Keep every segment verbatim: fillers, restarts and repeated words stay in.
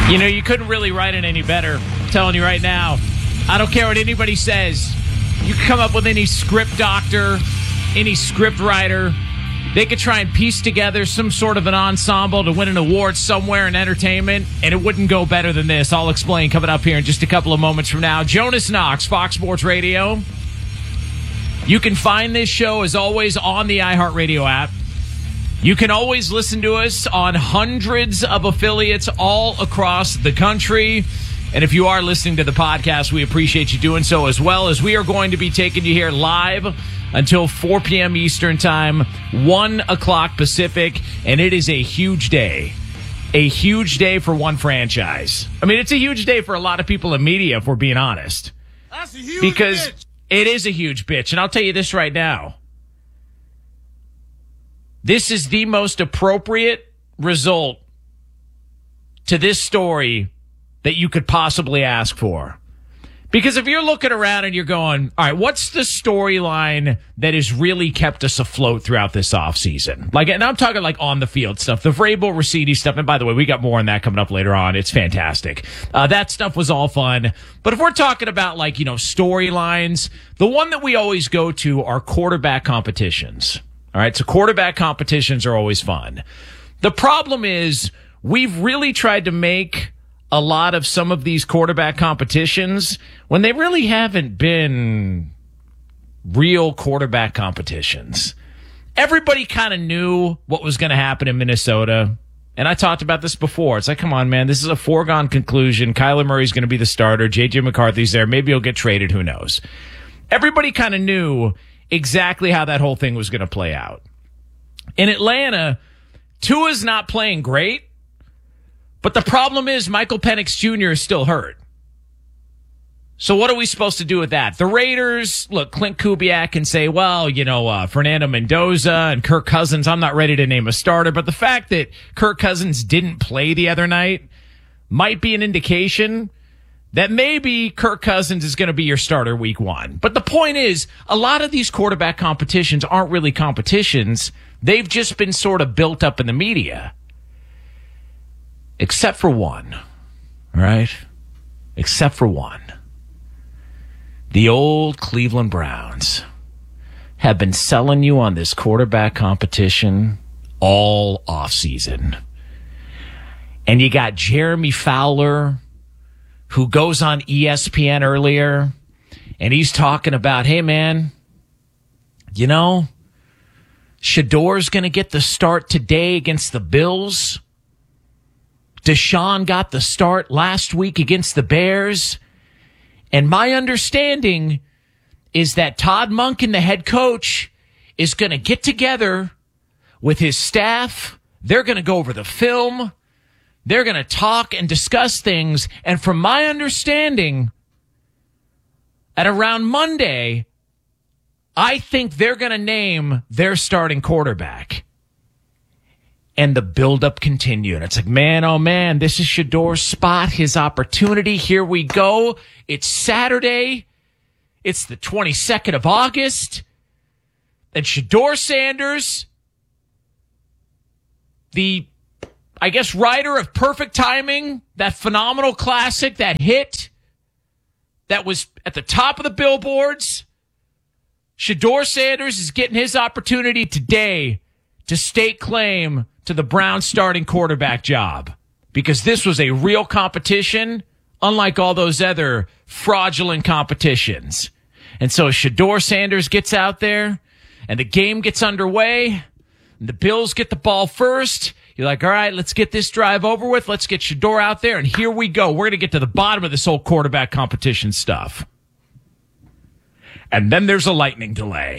You know, you couldn't really write it any better. I'm telling you right now. I don't care what anybody says. You can come up with any script doctor, any script writer. They could try and piece together some sort of an ensemble to win an award somewhere in entertainment, and it wouldn't go better than this. I'll explain coming up here in just a couple of moments from now. Jonas Knox, Fox Sports Radio. You can find this show, as always, on the iHeartRadio app. You can always listen to us on hundreds of affiliates all across the country. And if you are listening to the podcast, we appreciate you doing so, as well as we are going to be taking you here live until four p.m. Eastern Time, one o'clock Pacific, and it is a huge day. A huge day for one franchise. I mean, it's a huge day for a lot of people in media, if we're being honest. That's a huge because bitch. It is a huge bitch, and I'll tell you this right now. This is the most appropriate result to this story that you could possibly ask for. Because if you're looking around and you're going, all right, what's the storyline that has really kept us afloat throughout this offseason? Like, and I'm talking like on the field stuff, the Vrabel, Ricidi stuff. And by the way, we got more on that coming up later on. It's fantastic. Uh, that stuff was all fun. But if we're talking about like, you know, storylines, the one that we always go to are quarterback competitions. All right, so quarterback competitions are always fun. The problem is we've really tried to make a lot of some of these quarterback competitions when they really haven't been real quarterback competitions. Everybody kind of knew what was going to happen in Minnesota, and I talked about this before. It's like, come on, man, this is a foregone conclusion. Kyler Murray's going to be the starter. J J McCarthy's there. Maybe he'll get traded. Who knows? Everybody kind of knew exactly how that whole thing was going to play out. In Atlanta, Tua's not playing great, but the problem is Michael Penix Junior is still hurt. So what are we supposed to do with that? The Raiders, look, Clint Kubiak can say, well, you know, uh, Fernando Mendoza and Kirk Cousins, I'm not ready to name a starter, but the fact that Kirk Cousins didn't play the other night might be an indication that maybe Kirk Cousins is going to be your starter week one. But the point is, a lot of these quarterback competitions aren't really competitions. They've just been sort of built up in the media. Except for one. Right? Except for one. The old Cleveland Browns have been selling you on this quarterback competition all offseason. And you got Jeremy Fowler, who goes on E S P N earlier, and he's talking about, hey, man, you know, Shador's going to get the start today against the Bills. Deshaun got the start last week against the Bears. And my understanding is that Todd Monken, the head coach, is going to get together with his staff. They're going to go over the film. They're going to talk and discuss things. And from my understanding, at around Monday, I think they're going to name their starting quarterback. And the buildup continued. It's like, man, oh, man, this is Shador's spot, his opportunity. Here we go. It's Saturday. It's the twenty-second of August. And Shador Sanders, the I guess, writer of Perfect Timing, that phenomenal classic, that hit that was at the top of the billboards. Shador Sanders is getting his opportunity today to stake claim to the Browns starting quarterback job, because this was a real competition, unlike all those other fraudulent competitions. And so Shador Sanders gets out there and the game gets underway and the Bills get the ball first. You're like, all right, let's get this drive over with. Let's get Shador out there, and here we go. We're going to get to the bottom of this whole quarterback competition stuff. And then there's a lightning delay.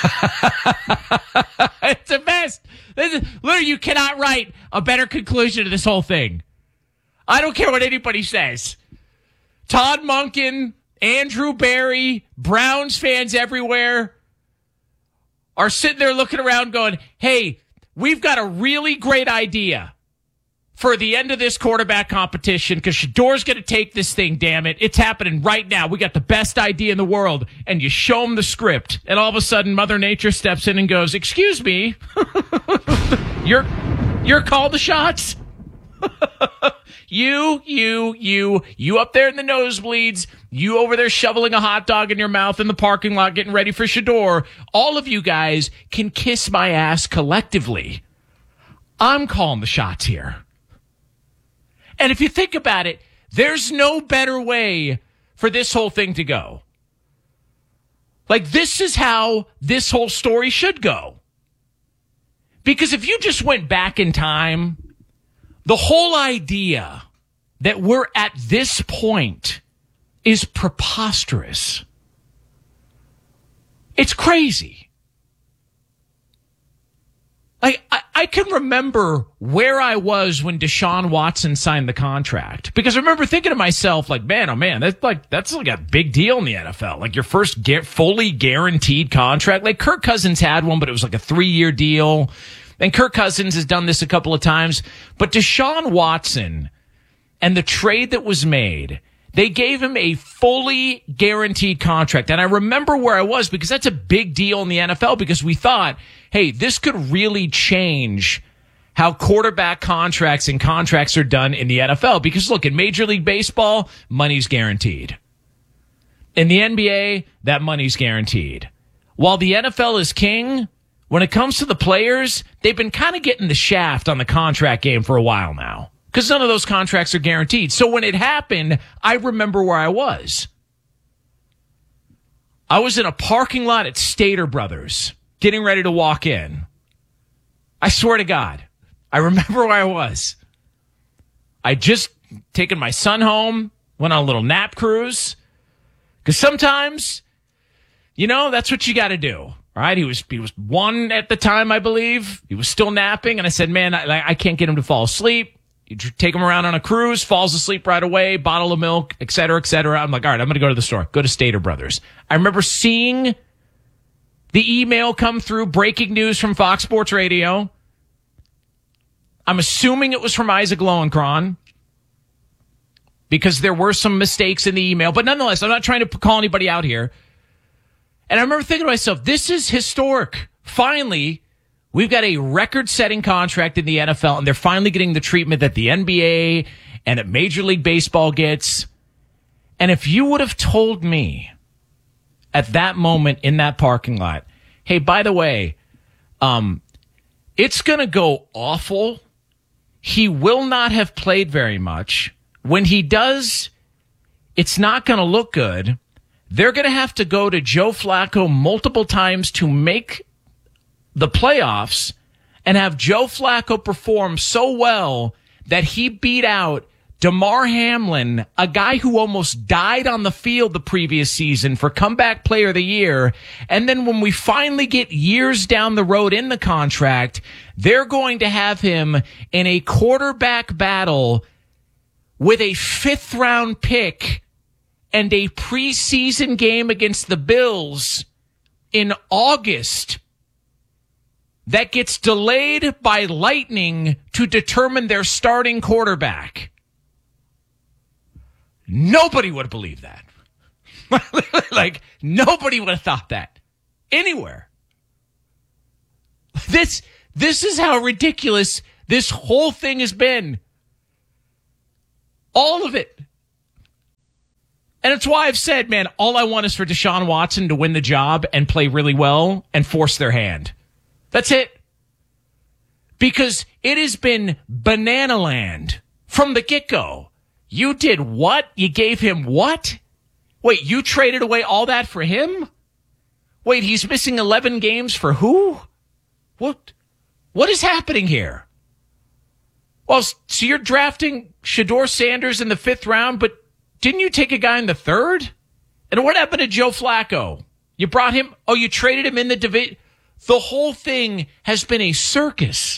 It's the best. This is, literally, you cannot write a better conclusion to this whole thing. I don't care what anybody says. Todd Monken, Andrew Berry, Browns fans everywhere are sitting there looking around going, hey, we've got a really great idea for the end of this quarterback competition, because Shador's going to take this thing, damn it. It's happening right now. We got the best idea in the world. And you show them the script, and all of a sudden Mother Nature steps in and goes, excuse me, you're, you're calling the shots? you, you, you, you up there in the nosebleeds, you over there shoveling a hot dog in your mouth in the parking lot getting ready for Shedeur. All of you guys can kiss my ass collectively. I'm calling the shots here. And if you think about it, there's no better way for this whole thing to go. Like, this is how this whole story should go. Because if you just went back in time, the whole idea that we're at this point is preposterous. It's crazy. Like, I, I can remember where I was when Deshaun Watson signed the contract. Because I remember thinking to myself, like, man, oh man, that's like, that's like a big deal in the N F L. Like your first get fully guaranteed contract. Like Kirk Cousins had one, but it was like a three-year deal. And Kirk Cousins has done this a couple of times. But Deshaun Watson and the trade that was made, they gave him a fully guaranteed contract. And I remember where I was because that's a big deal in the N F L because we thought, hey, this could really change how quarterback contracts and contracts are done in the N F L. Because look, in Major League Baseball, money's guaranteed. In the N B A, that money's guaranteed. While the N F L is king, when it comes to the players, they've been kind of getting the shaft on the contract game for a while now. Because none of those contracts are guaranteed. So when it happened, I remember where I was. I was in a parking lot at Stater Brothers, getting ready to walk in. I swear to God, I remember where I was. I just taken my son home, went on a little nap cruise. Because sometimes, you know, that's what you got to do. All right, he was he was one at the time, I believe. He was still napping, and I said, man, I, I can't get him to fall asleep. You take him around on a cruise, falls asleep right away, bottle of milk, et cetera, et cetera. I'm like, all right, I'm going to go to the store. Go to Stater Brothers. I remember seeing the email come through, breaking news from Fox Sports Radio. I'm assuming it was from Isaac Lowenkron because there were some mistakes in the email. But nonetheless, I'm not trying to call anybody out here. And I remember thinking to myself, this is historic. Finally, we've got a record-setting contract in the N F L, and they're finally getting the treatment that the N B A and that Major League Baseball gets. And if you would have told me at that moment in that parking lot, hey, by the way, um, it's going to go awful. He will not have played very much. When he does, it's not going to look good. They're going to have to go to Joe Flacco multiple times to make the playoffs and have Joe Flacco perform so well that he beat out DeMar Hamlin, a guy who almost died on the field the previous season for comeback player of the year. And then when we finally get years down the road in the contract, they're going to have him in a quarterback battle with a fifth round pick and a preseason game against the Bills in August that gets delayed by lightning to determine their starting quarterback. Nobody would have believed that. Like, nobody would have thought that anywhere. This, this is how ridiculous this whole thing has been. All of it. And it's why I've said, man, all I want is for Deshaun Watson to win the job and play really well and force their hand. That's it. Because it has been banana land from the get-go. You did what? You gave him what? Wait, you traded away all that for him? Wait, he's missing eleven games for who? What? What is happening here? Well, so you're drafting Shedeur Sanders in the fifth round, but didn't you take a guy in the third? And what happened to Joe Flacco? You brought him, oh, you traded him in the division. The whole thing has been a circus.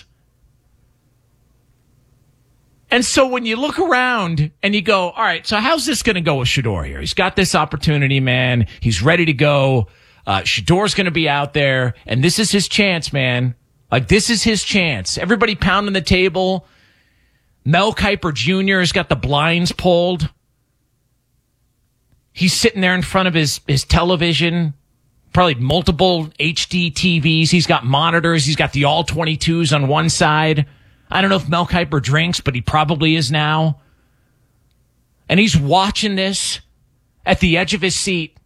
And so when you look around and you go, all right, so how's this going to go with Shedeur here? He's got this opportunity, man. He's ready to go. Uh, Shedeur's going to be out there, and this is his chance, man. Like, this is his chance. Everybody pounding the table. Mel Kiper Junior has got the blinds pulled. He's sitting there in front of his, his television, probably multiple H D T Vs. He's got monitors. He's got the all twenty-twos on one side. I don't know if Mel Kiper drinks, but he probably is now. and he's watching this at the edge of his seat,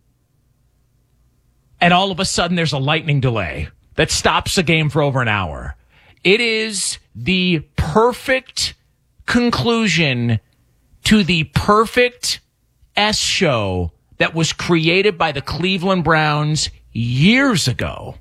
and all of a sudden there's a lightning delay that stops the game for over an hour. It is the perfect conclusion to the perfect S show that was created by the Cleveland Browns years ago.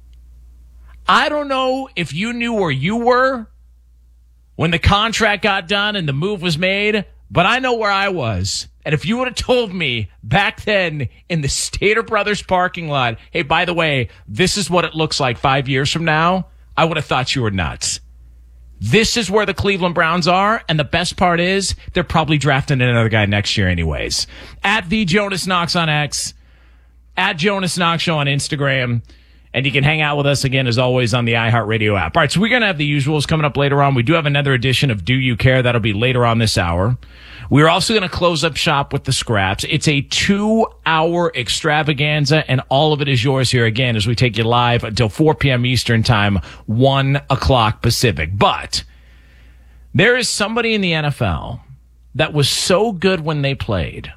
I don't know if you knew where you were when the contract got done and the move was made, but I know where I was. And if you would have told me back then in the Stater Brothers parking lot, hey, by the way, this is what it looks like five years from now, I would have thought you were nuts. This is where the Cleveland Browns are, and the best part is they're probably drafting another guy next year anyways. At the Jonas Knox on X, at Jonas Knox Show on Instagram, and you can hang out with us again, as always, on the iHeartRadio app. All right, so we're going to have the usuals coming up later on. We do have another edition of Do You Care? That'll be later on this hour. We're also going to close up shop with the Scraps. It's a two-hour extravaganza, and all of it is yours here again as we take you live until four p.m. Eastern Time, one o'clock Pacific. But there is somebody in the N F L that was so good when they played,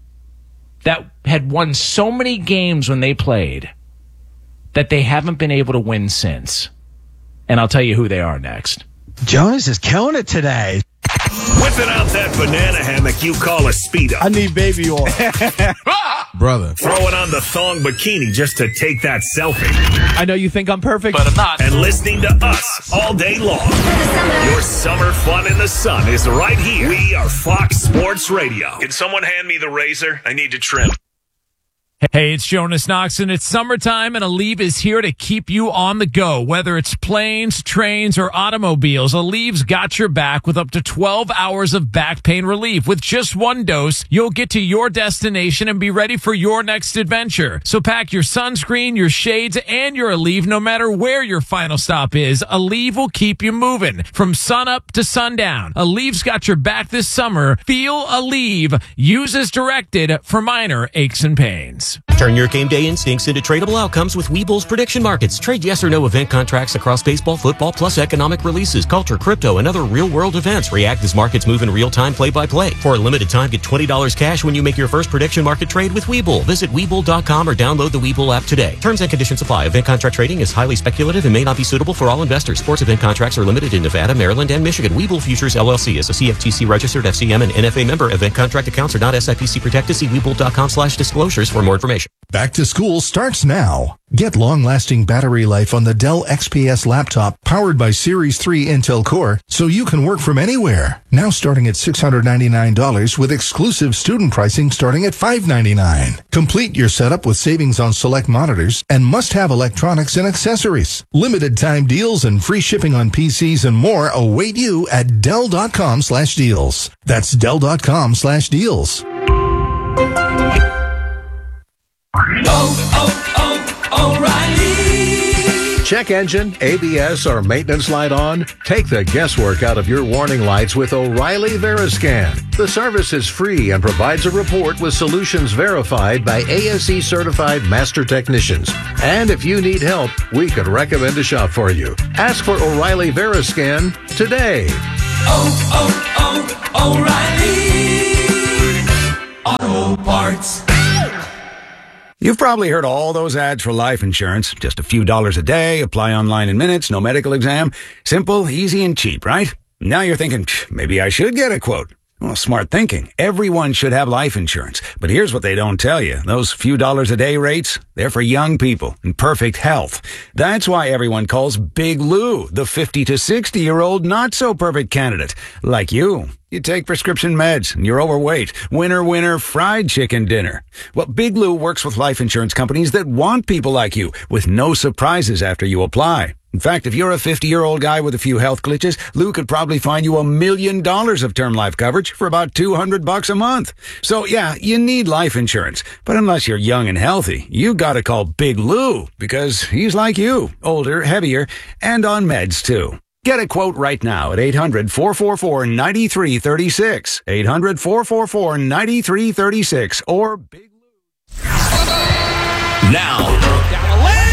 that had won so many games when they played, that they haven't been able to win since. And I'll tell you who they are next. Jonas is killing it today. Whipping out that banana hammock you call a Speedo. I need baby oil. Brother. Throwing on the thong bikini just to take that selfie. I know you think I'm perfect, but I'm not. And listening to us all day long. Your summer fun in the sun is right here. We are Fox Sports Radio. Can someone hand me the razor? I need to trim. Hey, it's Jonas Knox, and it's summertime, and Aleve is here to keep you on the go. Whether it's planes, trains, or automobiles, Aleve's got your back with up to twelve hours of back pain relief. With just one dose, you'll get to your destination and be ready for your next adventure. So pack your sunscreen, your shades, and your Aleve no matter where your final stop is. Aleve will keep you moving from sunup to sundown. Aleve's got your back this summer. Feel Aleve. Use as directed for minor aches and pains. Turn your game day instincts into tradable outcomes with Webull's prediction markets. Trade yes or no event contracts across baseball, football, plus economic releases, culture, crypto, and other real-world events. React as markets move in real time, play-by-play. For a limited time, get twenty dollars cash when you make your first prediction market trade with Webull. Visit Webull dot com or download the Webull app today. Terms and conditions apply. Event contract trading is highly speculative and may not be suitable for all investors. Sports event contracts are limited in Nevada, Maryland, and Michigan. Webull Futures, L L C is a C F T C-registered F C M and N F A member. Event contract accounts are not S I P C protected. See Webull dot com slash disclosures for more information. Back to school starts now. Get long-lasting battery life on the Dell X P S laptop powered by Series three Intel Core so you can work from anywhere. Now starting at six hundred ninety-nine dollars with exclusive student pricing starting at five hundred ninety-nine dollars. Complete your setup with savings on select monitors and must-have electronics and accessories. Limited time deals and free shipping on P Cs and more await you at Dell dot com slash deals. That's Dell dot com slash deals. Oh, oh, oh, O'Reilly. Check engine, A B S, or maintenance light on? Take the guesswork out of your warning lights with O'Reilly Veriscan. The service is free and provides a report with solutions verified by A S E certified master technicians. And if you need help, we could recommend a shop for you. Ask for O'Reilly Veriscan today. Oh, oh, oh, O'Reilly Auto Parts. You've probably heard all those ads for life insurance. Just a few dollars a day, apply online in minutes, no medical exam. Simple, easy, and cheap, right? Now you're thinking, maybe I should get a quote. Well, smart thinking. Everyone should have life insurance. But here's what they don't tell you. Those few dollars a day rates, they're for young people in perfect health. That's why everyone calls Big Lou the fifty to sixty-year-old not-so-perfect candidate. Like you. You take prescription meds, and you're overweight. Winner, winner, fried chicken dinner. Well, Big Lou works with life insurance companies that want people like you, with no surprises after you apply. In fact, if you're a fifty-year-old guy with a few health glitches, Lou could probably find you a million dollars of term life coverage for about two hundred bucks a month. So yeah, you need life insurance. But unless you're young and healthy, you gotta call Big Lou, because he's like you, older, heavier, and on meds too. Get a quote right now at eight hundred, four four four, nine three three six. eight hundred, four four four, nine three three six or Big Lou. Now,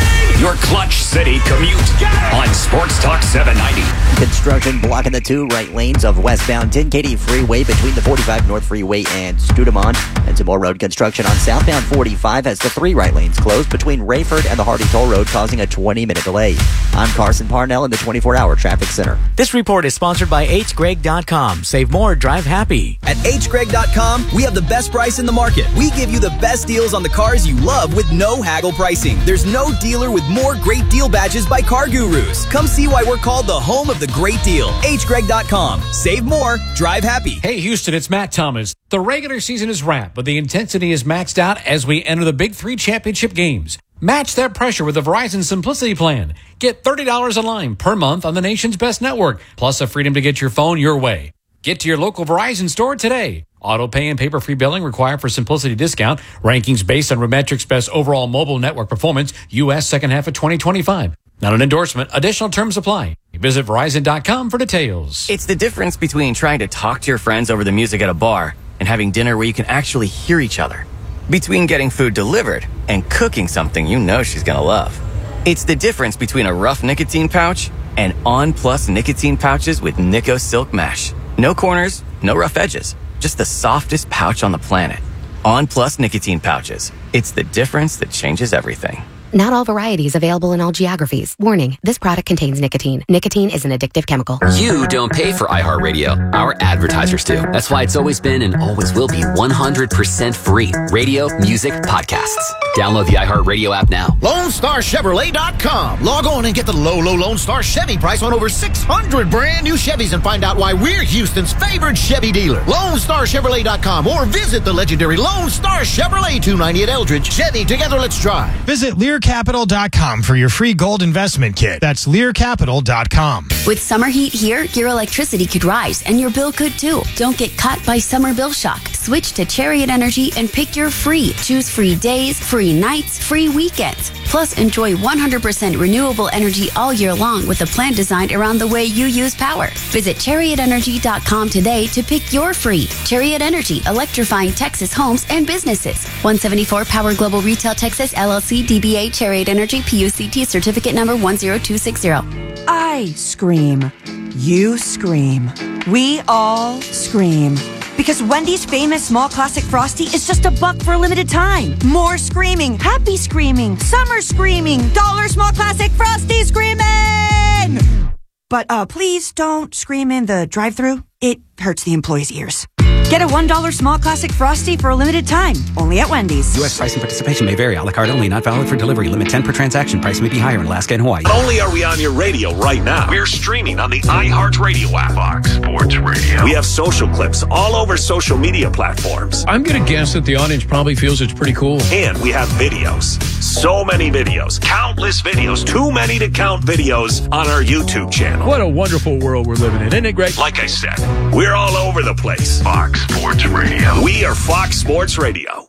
your Clutch City commute on Sports Talk seven ninety. Construction blocking the two right lanes of westbound ten Katy Freeway between the forty-five North Freeway and Studemont. And some more road construction on southbound forty-five as the three right lanes closed between Rayford and the Hardy Toll Road, causing a twenty-minute delay. I'm Carson Parnell in the twenty-four hour traffic center. This report is sponsored by H Greg dot com. Save more, drive happy. At H Greg dot com, we have the best price in the market. We give you the best deals on the cars you love with no haggle pricing. There's no dealer with more great deal badges by Car Gurus. Come see why we're called the home of the great deal. H Greg dot com. Save more, drive happy. Hey Houston, it's Matt Thomas. The regular season is wrapped, but the intensity is maxed out as we enter the Big Three championship games. Match that pressure with the Verizon Simplicity Plan. Get thirty dollars a line per month on the nation's best network, plus the freedom to get your phone your way. Get to your local Verizon store today. Auto pay and paper-free billing required for Simplicity discount. Rankings based on Remetric's best overall mobile network performance, U S second half of twenty twenty-five. Not an endorsement. Additional terms apply. Visit Verizon dot com for details. It's the difference between trying to talk to your friends over the music at a bar and having dinner where you can actually hear each other. Between getting food delivered and cooking something you know she's gonna love. It's the difference between a rough nicotine pouch and On Plus nicotine pouches with Nico Silk Mesh. No corners, no rough edges. Just the softest pouch on the planet. On Plus nicotine pouches. It's the difference that changes everything. Not all varieties available in all geographies. Warning, this product contains nicotine. Nicotine is an addictive chemical. You don't pay for iHeartRadio. Our advertisers do. That's why it's always been and always will be one hundred percent free. Radio, music, podcasts. Download the iHeartRadio app now. Lone Star Chevrolet dot com. Log on and get the low, low Lone Star Chevy price on over six hundred brand new Chevys and find out why we're Houston's favorite Chevy dealer. Lone Star Chevrolet dot com or visit the legendary Lone Star Chevrolet two ninety at Eldridge. Chevy, together let's drive. Visit Lear Capital dot com for your free gold investment kit. That's Lear Capital dot com. With summer heat here, your electricity could rise and your bill could too. Don't get caught by summer bill shock. Switch to Chariot Energy and pick your free. Choose free days, free nights, free weekends. Plus, enjoy one hundred percent renewable energy all year long with a plan designed around the way you use power. Visit Chariot Energy dot com today to pick your free. Chariot Energy, electrifying Texas homes and businesses. one seventy-four Power Global Retail Texas, L L C, D B A, Chariot Energy, P U C T, certificate number one zero two six zero. I scream. You scream. We all scream. Because Wendy's famous small classic Frosty is just a buck for a limited time. More screaming, happy screaming, summer screaming, dollar small classic Frosty screaming! But uh, please don't scream in the drive-thru. It hurts the employees' ears. Get a one dollar small classic Frosty for a limited time. Only at Wendy's. U S price and participation may vary. A la carte only. Not valid for delivery. Limit ten per transaction. Price may be higher in Alaska and Hawaii. Not only are we on your radio right now, we're streaming on the iHeartRadio app. Fox Sports Radio. We have social clips all over social media platforms. I'm going to guess that the audience probably feels it's pretty cool. And we have videos. So many videos. Countless videos. Too many to count videos on our YouTube channel. What a wonderful world we're living in. Isn't it great? Like I said, we're all over the place. Fox Sports Radio. We are Fox Sports Radio.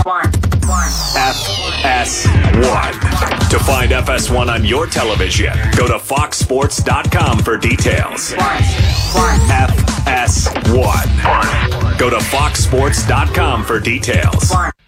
F S one. To find F S one on your television, go to fox sports dot com for details. F S one. Go to fox sports dot com for details.